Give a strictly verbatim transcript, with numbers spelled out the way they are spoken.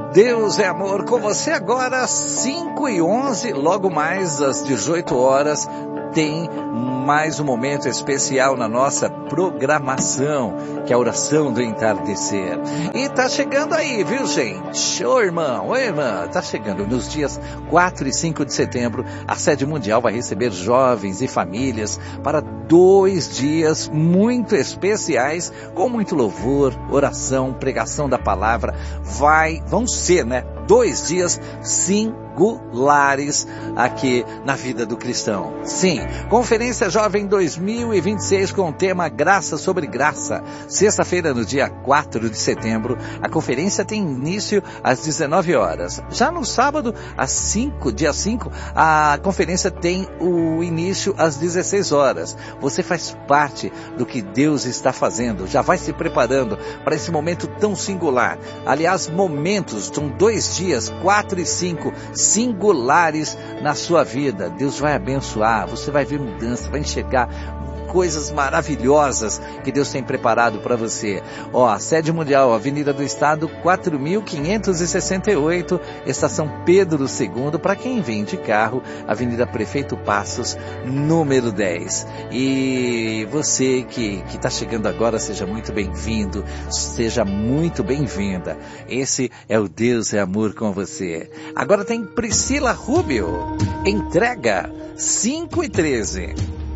Deus é amor com você agora, cinco e onze, logo mais às dezoito horas, tem mais um momento especial na nossa programação, que é a oração do entardecer. E tá chegando aí, viu, gente? Ô irmão, ô irmã, tá chegando nos dias quatro e cinco de setembro, a sede mundial vai receber jovens e famílias para dois dias muito especiais, com muito louvor, oração, pregação da palavra. Vai, vão ser, né? Dois dias singulares aqui na vida do cristão. Sim, Conferência Jovem dois mil e vinte e seis com o tema Graça sobre Graça. Sexta-feira, no dia quatro de setembro, a conferência tem início às dezenove horas. Já no sábado, às cinco, dia cinco, a conferência tem o início às dezesseis horas. Você faz parte do que Deus está fazendo, já vai se preparando para esse momento tão singular. Aliás, momentos, são dois dias, quatro e cinco, singulares na sua vida. Deus vai abençoar, você vai ver mudança, vai enxergar coisas maravilhosas que Deus tem preparado para você. Ó, a sede mundial, Avenida do Estado, quatro mil quinhentos e sessenta e oito, Estação Pedro segundo, para quem vem de carro, Avenida Prefeito Passos, número dez. E você que que está chegando agora, seja muito bem-vindo, seja muito bem-vinda. Esse é o Deus é Amor com você. Agora tem Priscila Rubio, entrega cinco e treze.